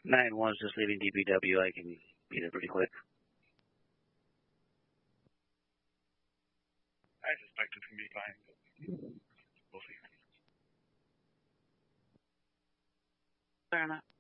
9-1's just leaving DPW. I can be there pretty quick. I suspect it's going to be fine, but we'll see. Fair enough.